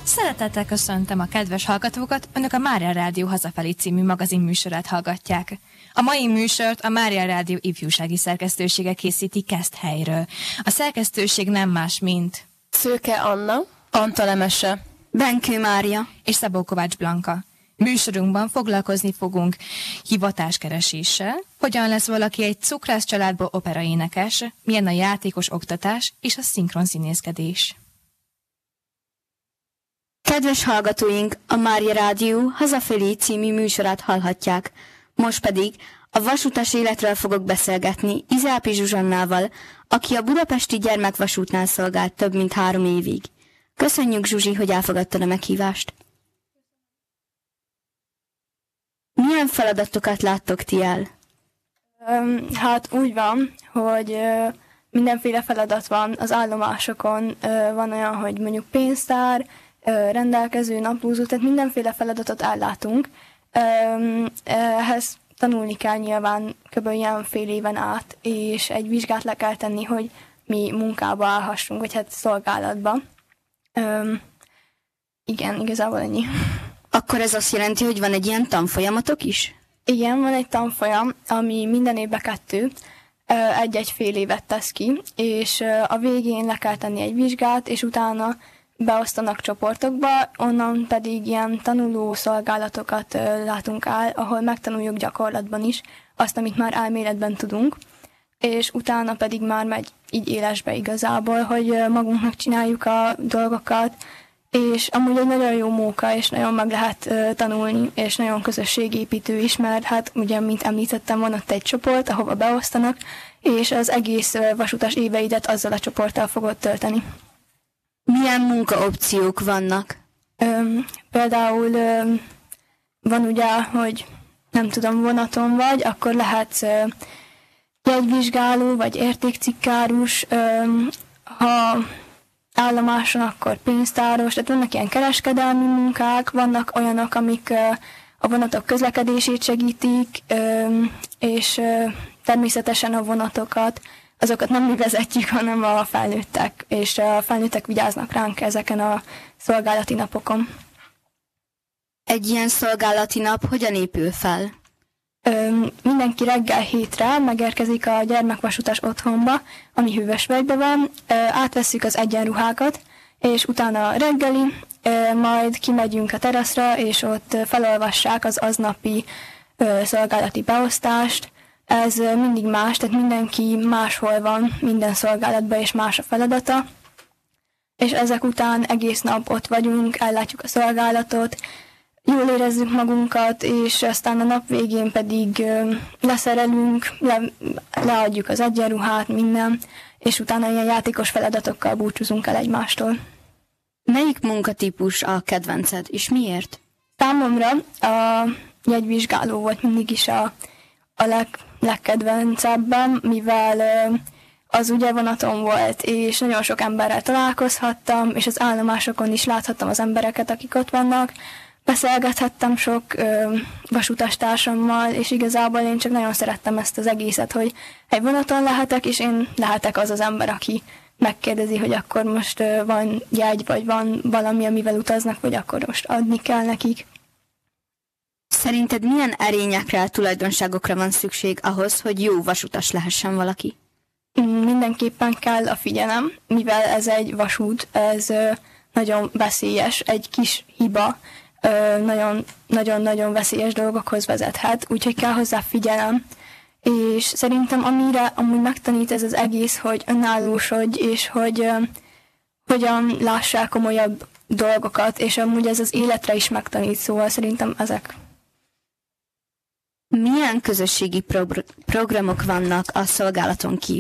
Szeretettel köszöntöm a kedves hallgatókat, Önök a Mária Rádió Hazafelé című magazin műsorát hallgatják. A mai műsort a Mária Rádió ifjúsági szerkesztősége készíti Keszthelyről. A szerkesztőség nem más, mint Szőke Anna, Antal Emese, Benkő Mária és Szabó Kovács Blanka. Műsorunkban foglalkozni fogunk hivatáskereséssel, hogyan lesz valaki egy cukrász családból operaénekes, milyen a játékos oktatás és a szinkronszínészkedés. Kedves hallgatóink, a Mária Rádió Hazafelé című műsorát hallhatják. Most pedig a vasutas életről fogok beszélgetni Izelpi Zsuzsannával, aki a budapesti gyermekvasútnál szolgált több mint 3 évig. Köszönjük, Zsuzsi, hogy elfogadtad a meghívást. Milyen feladatokat láttok ti el? Hát úgy van, hogy mindenféle feladat van az állomásokon. Van olyan, hogy mondjuk pénztár, rendelkező, naplózó, tehát mindenféle feladatot ellátunk. Ehhez tanulni kell nyilván kb. Ilyen fél éven át, és egy vizsgát le kell tenni, hogy mi munkába állhassunk, vagy hát szolgálatba. Igen, igazából ennyi. Akkor ez azt jelenti, hogy van egy ilyen tanfolyamatok is? Igen, van egy tanfolyam, ami minden évben 2, egy-egy fél évet tesz ki, és a végén le kell tenni egy vizsgát, és utána beosztanak csoportokba, onnan pedig ilyen tanuló szolgálatokat látunk el, ahol megtanuljuk gyakorlatban is azt, amit már elméletben tudunk, és utána pedig már megy így élesbe igazából, hogy magunknak csináljuk a dolgokat, és amúgy egy nagyon jó móka, és nagyon meg lehet tanulni, és nagyon közösségépítő is, mert hát ugye, mint említettem, van ott egy csoport, ahova beosztanak, és az egész vasutas éveidet azzal a csoporttal fogod tölteni. Milyen munkaopciók vannak? Például van ugye, hogy nem tudom, vonaton vagy, akkor lehetsz jegyvizsgáló, vagy értékcikkárus, ha állomáson, akkor pénztáros, tehát vannak ilyen kereskedelmi munkák, vannak olyanok, amik a vonatok közlekedését segítik, és természetesen a vonatokat, azokat nem mi vezetjük, hanem a felnőttek, és a felnőttek vigyáznak ránk ezeken a szolgálati napokon. Egy ilyen szolgálati nap hogyan épül fel? Mindenki reggel 7-re megérkezik a gyermekvasutas otthonba, ami Hűvösvölgyben van, átvesszük az egyenruhákat, és utána reggeli, majd kimegyünk a teraszra, és ott felolvassák az aznapi szolgálati beosztást. Ez mindig más, tehát mindenki máshol van minden szolgálatban, és más a feladata. És ezek után egész nap ott vagyunk, ellátjuk a szolgálatot, jól érezzük magunkat, és aztán a nap végén pedig leszerelünk, leadjuk az egyenruhát, minden, és utána ilyen játékos feladatokkal búcsúzunk el egymástól. Melyik munkatípus a kedvenced, és miért? Számomra a jegyvizsgáló volt mindig is a legkedvencebben, mivel az ugye vonaton volt, és nagyon sok emberrel találkozhattam, és az állomásokon is láthattam az embereket, akik ott vannak, beszélgethettem sok vasutastársammal, és igazából én csak nagyon szerettem ezt az egészet, hogy egy vonaton lehetek, és én lehetek az az ember, aki megkérdezi, hogy akkor most van jegy, vagy van valami, amivel utaznak, vagy akkor most adni kell nekik. Szerinted milyen erényekre, tulajdonságokra van szükség ahhoz, hogy jó vasutas lehessen valaki? Mindenképpen kell a figyelem, mivel ez egy vasút, ez nagyon veszélyes, egy kis hiba nagyon-nagyon veszélyes dolgokhoz vezethet, úgyhogy kell hozzá figyelem. És szerintem amire amúgy megtanít ez az egész, hogy önállósodj, és hogy hogyan lássál komolyabb dolgokat, és amúgy ez az életre is megtanít, szóval szerintem ezek. Milyen közösségi programok vannak a szolgálaton kívül?